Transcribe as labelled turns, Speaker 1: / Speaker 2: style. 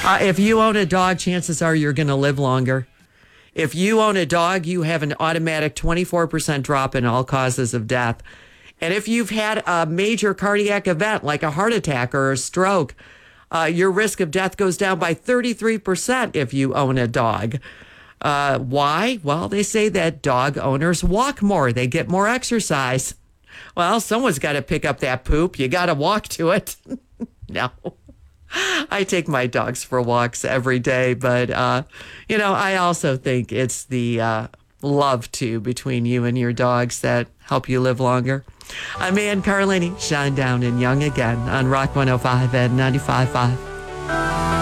Speaker 1: If you own a dog, chances are you're going to live longer. If you own a dog, you have an automatic 24% drop in all causes of death. And if you've had a major cardiac event like a heart attack or a stroke, your risk of death goes down by 33% if you own a dog. Why? Well, they say that dog owners walk more. They get more exercise. Well, someone's got to pick up that poop. You got to walk to it. No. I take my dogs for walks every day, but, I also think it's the love, too, between you and your dogs that help you live longer. I'm Ann Carlini, Shinedown and Young again on Rock 105 and 95.5.